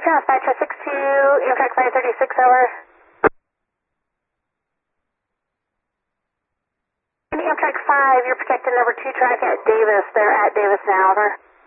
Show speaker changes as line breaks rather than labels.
Dispatcher 6-2, Amtrak 536, over. Amtrak 5, you're protecting number 2 track at Davis. They're at Davis now, over.